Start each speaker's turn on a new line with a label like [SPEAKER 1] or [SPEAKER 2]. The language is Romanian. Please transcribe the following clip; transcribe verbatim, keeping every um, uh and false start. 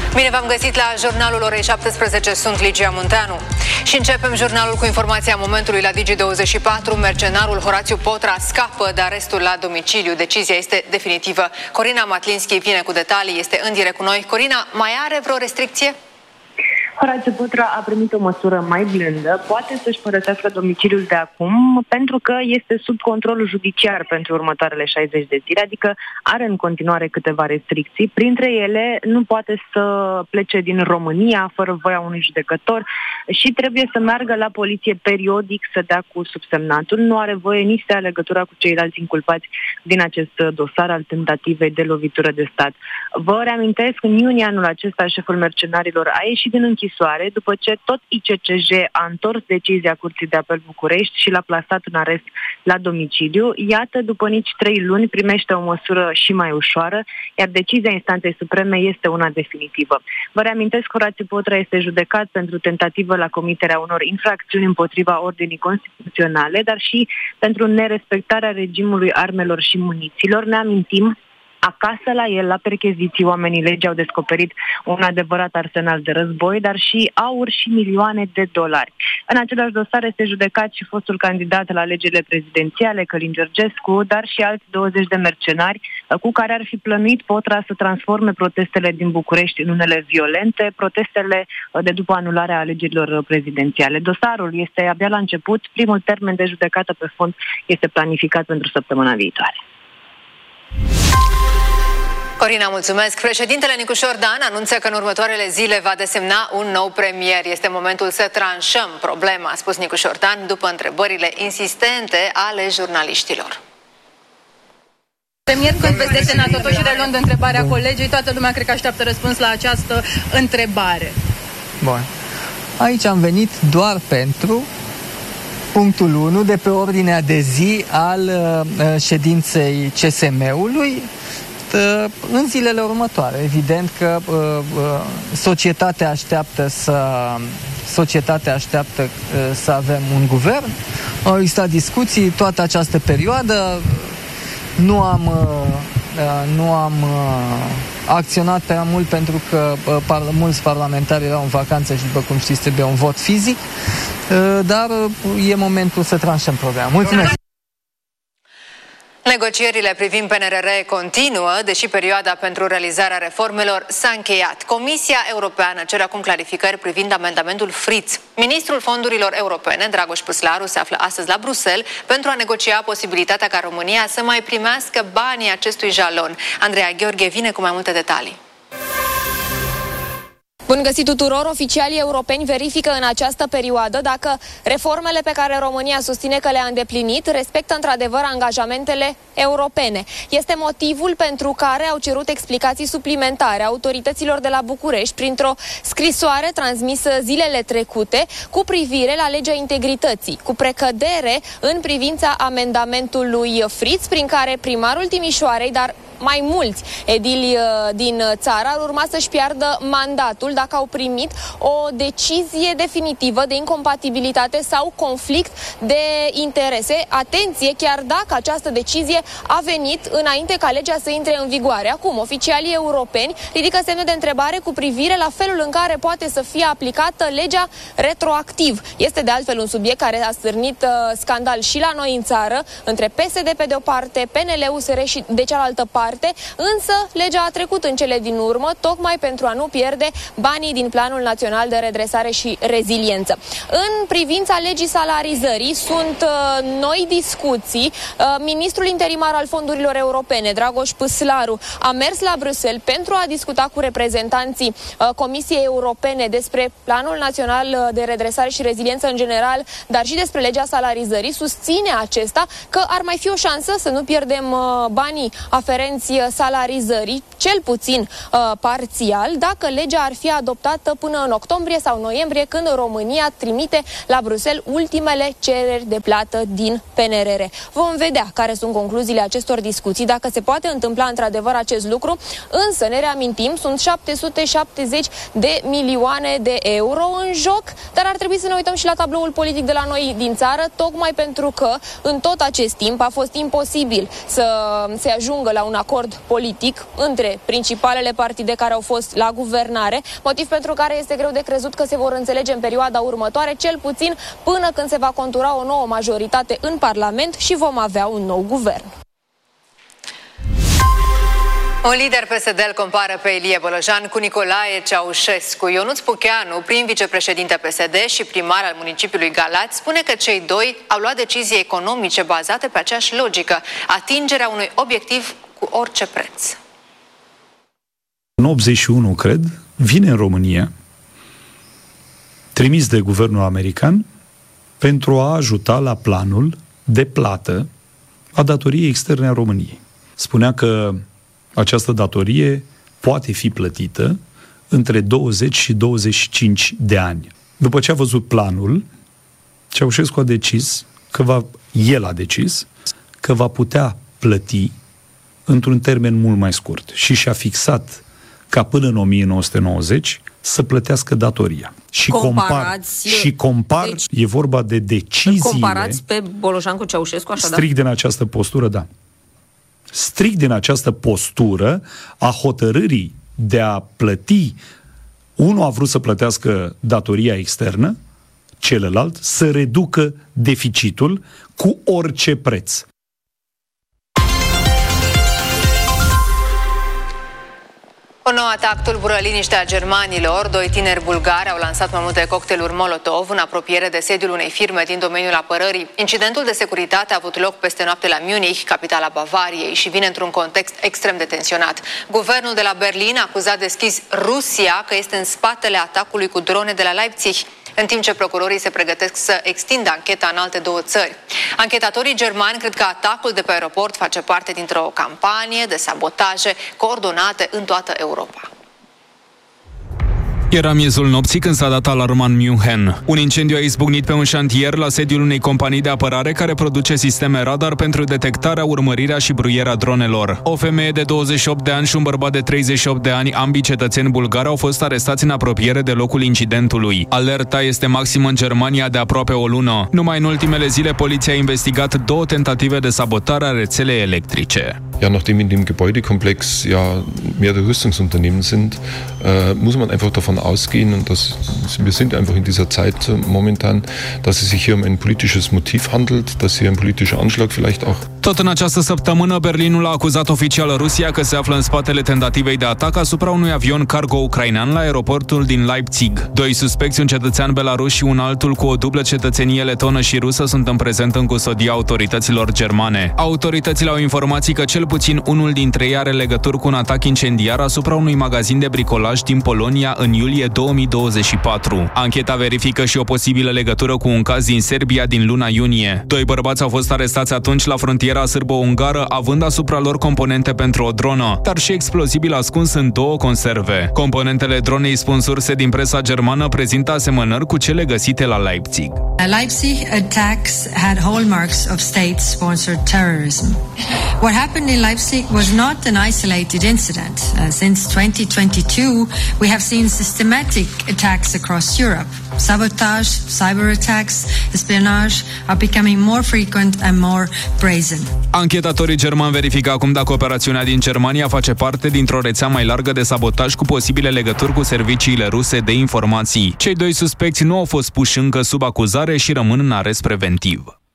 [SPEAKER 1] Bine v-am găsit la jurnalul orei șaptesprezece, sunt Ligia Munteanu. Și începem jurnalul cu informația momentului la Digi douăzeci și patru. Mercenarul Horațiu Potra scapă de arestul la domiciliu. Decizia este definitivă. Corina Matlinski vine cu detalii, este în direct cu noi. Corina, mai are vreo restricție?
[SPEAKER 2] Horațiu Potra a primit o măsură mai blândă, poate să-și părăsească domiciliul de acum pentru că este sub control judiciar pentru următoarele șaizeci de zile, adică are în continuare câteva restricții. Printre ele, nu poate să plece din România fără voia unui judecător și trebuie să meargă la poliție periodic să dea cu subsemnatul. Nu are voie nici să ia legătura cu ceilalți inculpați din acest dosar al tentativei de lovitură de stat. Vă reamintesc, în iunie anul acesta, șeful mercenarilor a ieșit din închisoare după ce tot I C C J a întors decizia Curții de Apel București și l-a plasat în arest la domiciliu. Iată, după nici trei luni, primește o măsură și mai ușoară, iar decizia Instanței Supreme este una definitivă. Vă reamintesc, Horațiu Potra este judecat pentru tentativă la comiterea unor infracțiuni împotriva ordinii constituționale, dar și pentru nerespectarea regimului armelor și muniților. Ne amintim, acasă la el, la percheziții, oamenii legii au descoperit un adevărat arsenal de război, dar și aur și milioane de dolari. În același dosar este judecat și fostul candidat la alegerile prezidențiale, Călin Georgescu, dar și alți douăzeci de mercenari cu care ar fi plănuit Potra să transforme protestele din București în unele violente, protestele de după anularea alegerilor prezidențiale. Dosarul este abia la început, primul termen de judecată pe fond este planificat pentru săptămâna viitoare.
[SPEAKER 1] Corina, mulțumesc. Președintele Nicu Șordan anunță că în următoarele zile va desemna un nou premier. Este momentul să tranșăm problema, a spus Nicu Șordan după întrebările insistente ale jurnaliștilor.
[SPEAKER 3] Premier, când veți desemna, totuși reluând întrebarea colegii, toată lumea cred că așteaptă răspuns la această întrebare.
[SPEAKER 4] Bun. Aici am venit doar pentru punctul unu de pe ordinea de zi al uh, ședinței C S M-ului în zilele următoare. Evident că uh, uh, societatea așteaptă să societatea așteaptă uh, să avem un guvern. Au existat discuții toată această perioadă. Nu am uh, nu am uh, acționat prea mult pentru că uh, par, mulți parlamentari erau în vacanță și, după cum știți, trebuie un vot fizic, uh, dar uh, e momentul să tranșăm programul. Mulțumesc!
[SPEAKER 1] Negocierile privind P N R R continuă, deși perioada pentru realizarea reformelor s-a încheiat. Comisia Europeană cere acum clarificări privind amendamentul Fritz. Ministrul Fondurilor Europene, Dragoș Păslaru, se află astăzi la Bruxelles pentru a negocia posibilitatea ca România să mai primească banii acestui jalon. Andreea Gheorghe vine cu mai multe detalii.
[SPEAKER 5] Bun găsit tuturor! Oficialii europeni verifică în această perioadă dacă reformele pe care România susține că le-a îndeplinit respectă într-adevăr angajamentele europene. Este motivul pentru care au cerut explicații suplimentare autorităților de la București printr-o scrisoare transmisă zilele trecute cu privire la legea integrității, cu precădere în privința amendamentului Fritz, prin care primarul Timișoarei, dar mai mulți edili din țară ar urma să-și piardă mandatul dacă au primit o decizie definitivă de incompatibilitate sau conflict de interese. Atenție, chiar dacă această decizie a venit înainte ca legea să intre în vigoare. Acum, oficialii europeni ridică semne de întrebare cu privire la felul în care poate să fie aplicată legea retroactiv. Este de altfel un subiect care a stârnit uh, scandal și la noi în țară, între P S D pe de o parte, P N L, U S R și de cealaltă parte. Însă legea a trecut în cele din urmă, tocmai pentru a nu pierde banii din Planul Național de Redresare și Reziliență. În privința legii salarizării sunt uh, noi discuții. Uh, Ministrul interimar al fondurilor europene, Dragoș Păslaru, a mers la Bruxelles pentru a discuta cu reprezentanții uh, Comisiei Europene despre Planul Național de Redresare și Reziliență în general, dar și despre legea salarizării. Susține acesta că ar mai fi o șansă să nu pierdem uh, banii aferenți salarizării, cel puțin uh, parțial, dacă legea ar fi adoptată până în octombrie sau noiembrie, când România trimite la Bruxelles ultimele cereri de plată din P N R R. Vom vedea care sunt concluziile acestor discuții, dacă se poate întâmpla într-adevăr acest lucru, însă ne reamintim, sunt șapte sute șaptezeci de milioane de euro în joc, dar ar trebui să ne uităm și la tabloul politic de la noi din țară, tocmai pentru că în tot acest timp a fost imposibil să se ajungă la un acord acord politic între principalele partide care au fost la guvernare, motiv pentru care este greu de crezut că se vor înțelege în perioada următoare, cel puțin până când se va contura o nouă majoritate în Parlament și vom avea un nou guvern.
[SPEAKER 1] Un lider P S D îl compară pe Ilie Bălăjan cu Nicolae Ceaușescu. Ionuț Pucheanu, prim vicepreședinte P S D și primar al municipiului Galați, spune că cei doi au luat decizii economice bazate pe aceeași logică, atingerea unui obiectiv cu orice preț.
[SPEAKER 6] În optzeci și unu, cred, vine în România, trimis de guvernul american, pentru a ajuta la planul de plată a datoriei externe a României. Spunea că această datorie poate fi plătită între douăzeci și douăzeci și cinci de ani. După ce a văzut planul, Ceaușescu a decis că va, el a decis că va putea plăti într-un termen mult mai scurt și și-a fixat ca până în o mie nouă sute nouăzeci să plătească datoria. Și compar, și compar deci, e vorba de deciziile...
[SPEAKER 7] Comparați pe Bălăjan cu Ceaușescu, așa,
[SPEAKER 6] strict din această postură, da. Strict din această postură a hotărârii de a plăti, unul a vrut să plătească datoria externă, celălalt să reducă deficitul cu orice preț.
[SPEAKER 1] Un nou atac tulbură liniștea germanilor. Doi tineri bulgari au lansat mai multe cocktailuri Molotov în apropiere de sediul unei firme din domeniul apărării. Incidentul de securitate a avut loc peste noapte la Munich, capitala Bavariei, și vine într-un context extrem de tensionat. Guvernul de la Berlin a acuzat deschis Rusia că este în spatele atacului cu drone de la Leipzig, în timp ce procurorii se pregătesc să extindă ancheta în alte două țări. Anchetatorii germani cred că atacul de pe aeroport face parte dintr-o campanie de sabotaje coordonate în toată Europa.
[SPEAKER 8] Era miezul nopții când s-a dat alarma în München. Un incendiu a izbucnit pe un șantier la sediul unei companii de apărare care produce sisteme radar pentru detectarea, urmărirea și bruierea dronelor. O femeie de douăzeci și opt de ani și un bărbat de treizeci și opt de ani, ambii cetățeni bulgari, au fost arestați în apropiere de locul incidentului. Alerta este maximă în Germania de aproape o lună. Numai în ultimele zile, poliția a investigat două tentative de sabotare a rețelei electrice.
[SPEAKER 9] Ja, nachdem in dem Gebäudekomplex ja mehrere Rüstungsunternehmen sind, äh, muss man einfach davon ausgehen, und das, wir sind einfach in dieser Zeit momentan, dass es sich hier um ein politisches Motiv handelt, dass hier ein politischer Anschlag vielleicht auch.
[SPEAKER 8] Tot în această săptămână, Berlinul a acuzat oficial Rusia că se află în spatele tentativei de atac asupra unui avion cargo ucrainean la aeroportul din Leipzig. Doi suspecți, un cetățean belarus și un altul cu o dublă cetățenie letonă și rusă, sunt în prezent în custodia autorităților germane. Autoritățile au informații că cel puțin unul dintre ei are legături cu un atac incendiar asupra unui magazin de bricolaj din Polonia în iulie două mii douăzeci și patru. Ancheta verifică și o posibilă legătură cu un caz din Serbia din luna iunie. Doi bărbați au fost arestați atunci la frontiera sârbo-ungară, având asupra lor componente pentru o dronă, dar și explozibil ascuns în două conserve. Componentele dronei, spun surse din presa germană, prezintă asemănări cu cele găsite la Leipzig.
[SPEAKER 10] Leipzig attacks had hallmarks of state-sponsored terrorism. What happened in Leipzig was not an isolated incident. Uh, since twenty twenty-two, we have seen systematic attacks across Europe. Sabotage, cyber attacks, espionage are becoming more frequent and more brazen.
[SPEAKER 8] Anchetatorii germani verifică acum dacă operațiunea din Germania face parte dintr-o rețea mai largă de sabotaj cu posibile legături cu serviciile ruse de informații. Cei doi suspecți nu au fost puși încă sub acuzare și rămân în arest preventiv.